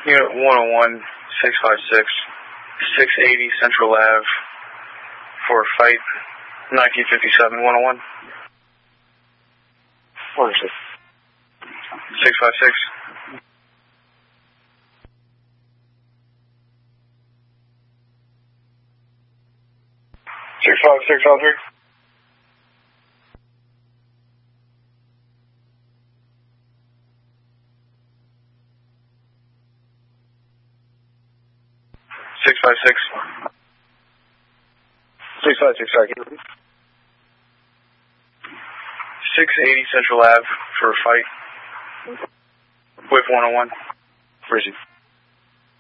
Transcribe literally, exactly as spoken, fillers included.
Unit one oh one, six five six, six eighty Central Ave for fight nineteen fifty-seven, one oh one. What is it? six five six. six five six, Aldrich. six five six. six five six, sorry. six eighty Central Ave for a fight with one oh one. Where is he?